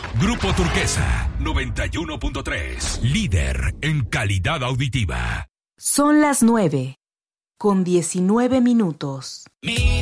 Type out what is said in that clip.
Grupo Turquesa 91.3. Líder en calidad auditiva. Son las 9:19.